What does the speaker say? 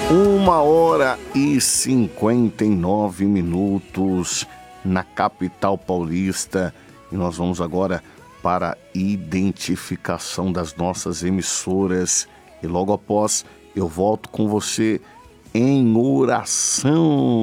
1h59 na capital paulista. E nós vamos agora para a identificação das nossas emissoras. E logo após eu volto com você em oração.